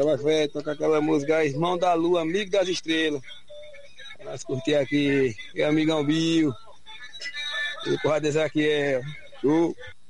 vai Fred, toca aquela música Irmão da Lua, Amigo das Estrelas. Nós curtir aqui, meu amigão Bill. E o Ezequiel.